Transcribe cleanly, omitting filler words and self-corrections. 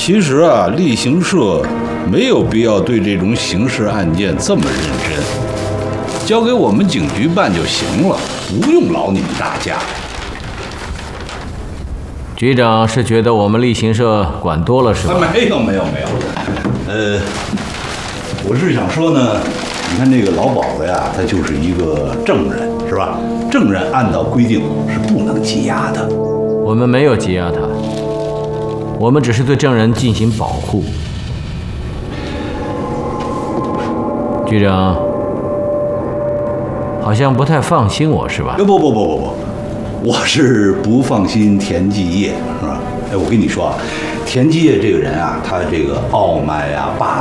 其实啊，例行社没有必要对这种刑事案件这么认真，交给我们警局办就行了，不用劳你们大家。 局长是觉得我们例行社管多了是吧？ 没有，我是想说呢，你看这个老鸨子呀，他就是一个证人，是吧？证人按照规定是不能羁押的。 我们没有羁押他，我们只是对证人进行保护。局长好像不太放心我是吧？ 不，我是不放心田继业，是吧？哎，我跟你说啊，田继业这个人啊，他这个傲慢呀、霸